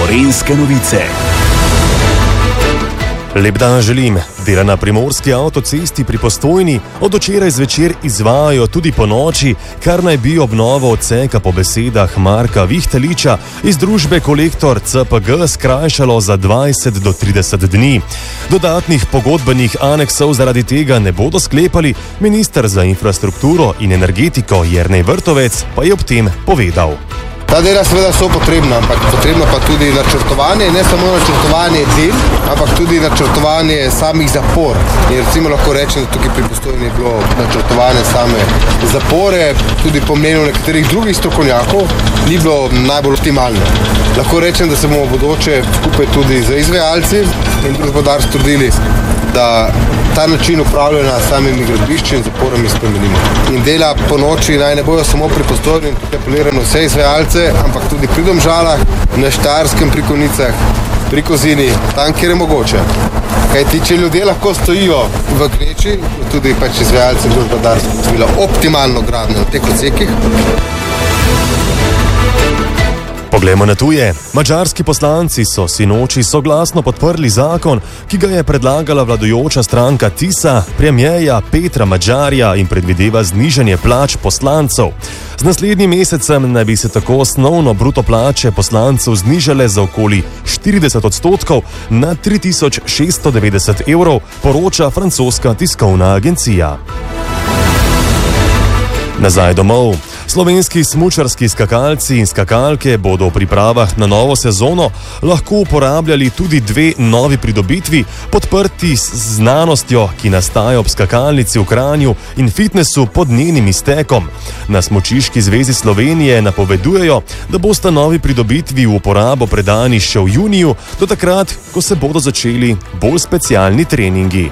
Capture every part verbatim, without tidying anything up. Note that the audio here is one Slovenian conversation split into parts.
Gorenjske novice. Lep dan želim. Dela na primorski avtocesti pri Postojni od včeraj zvečer izvajajo tudi po noči, kar naj bi obnovo odseka po besedah Marka Vihteliča iz družbe Kolektor C P G skrajšalo za dvajset do trideset dni. Dodatnih pogodbenih aneksov zaradi tega ne bodo sklepali, minister za infrastrukturo in energetiko Jernej Vrtovec pa je ob tem povedal. Ta dela seveda so potrebna, ampak potrebno pa tudi načrtovanje, ne samo načrtovanje del, ampak tudi načrtovanje samih zapor. In recimo lahko rečem, da tukaj pri Postojni je bilo načrtovanje same zapore, tudi po mnenju nekaterih drugih strokovnjakov, ni bilo najbolj optimalno. Lahko rečem, da se bomo v bodoče skupaj tudi z izvajalci in gospodarstvi trudili, da ta način upravljanja s samimi gradbišči in zaporami spremenimo. In dela po noči naj ne bojo samo pri Postojni, in tukaj apeliramo vse izvajalce, ampak tudi pri Domžalah, na Štajerskem pri Konjicah, pri Kozini, tam, kjer je mogoče. Kajti, če ljudje lahko stojijo v gneči, tudi pač izvajalci in gospodarstvo bila optimalno gradnja na teh odsekih. Poglejmo na tuje. Madžarski poslanci so sinoči soglasno podprli zakon, ki ga je predlagala vladajoča stranka Tisa, premierja Petra Madžarja in predvideva znižanje plač poslancev. Z naslednjim mesecem naj bi se tako osnovno bruto plače poslancev znižale za okoli štirideset odstotkov na tri tisoč šeststo devetdeset evrov, poroča francoska tiskovna agencija. Nazaj domov. Slovenski smučarski skakalci in skakalke bodo v pripravah na novo sezono lahko uporabljali tudi dve novi pridobitvi, podprti z znanostjo, ki nastaja ob skakalnici v Kranju in fitnesu pod njenim iztekom. Na Smučiški zvezi Slovenije napovedujejo, da bosta novi pridobitvi v uporabo predani še v juniju, do takrat, ko se bodo začeli bolj specialni treningi.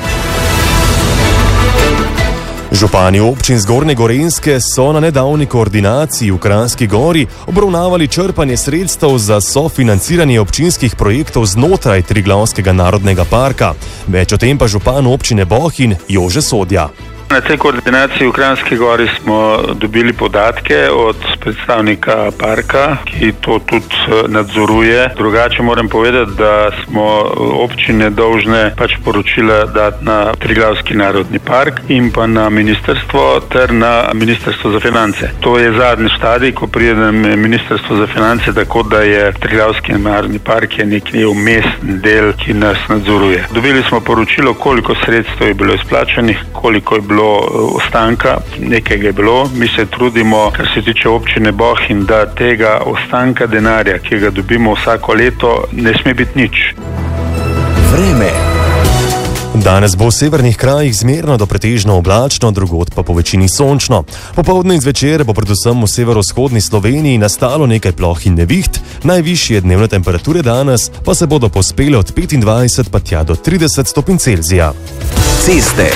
Župani občin Zgornje Gorenjske so na nedavni koordinaciji v Kranjski Gori obravnavali črpanje sredstev za sofinanciranje občinskih projektov znotraj Triglavskega narodnega parka. Več o tem pa župan občine Bohinj Jože Sodja. Na tej koordinaciji v Kranjski Gori smo dobili podatke od predstavnika parka, ki to tudi nadzoruje. Drugače moram povedati, da smo občine dolžne pač poročila dati na Triglavski narodni park in pa na ministrstvo ter na ministrstvo za finance. To je zadnji stadij, ko pride na ministrstvo za finance, tako da je Triglavski narodni park je neki umestni del, ki nas nadzoruje. Dobili smo poročilo, koliko sredstev je bilo izplačanih, koliko je bilo ostanka, nekaj je bilo. Mi se trudimo, kar se tiče občine Bohinj, da tega ostanka denarja, ki ga dobimo vsako leto, ne sme biti nič. Vreme. Danes bo v severnih krajih zmerno do pretežno oblačno, drugod pa po večini sončno. Popoldne in zvečer bo predvsem v severovzhodni Sloveniji nastalo nekaj ploh in neviht, najvišje dnevne temperature danes pa se bodo povzpele od petindvajset pa tja do trideset stopinj Celzija. Ceste.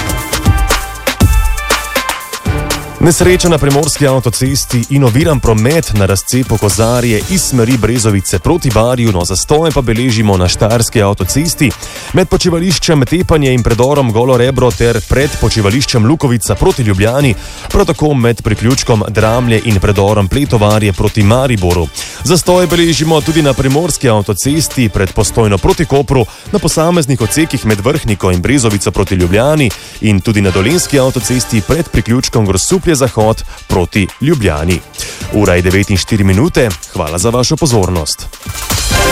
Nesreča na primorski avtocesti in oviran promet na razcepu Kozarje iz smeri Brezovice proti Barju, no zastoje pa beležimo na Štajerski avtocesti med počivališčem Tepanje in predorom Golo Rebro ter pred počivališčem Lukovica proti Ljubljani, prav tako med priključkom Dramlje in predorom Pletovarje proti Mariboru. Zastoje beležimo tudi na primorski avtocesti pred Postojno proti Kopru, na posameznih odsekih med Vrhniko in Brezovico proti Ljubljani in tudi na Dolenjski avtocesti pred priključkom Grosuplje Zahod proti Ljubljani. Ura je devet in štiri minute. Hvala za vašo pozornost.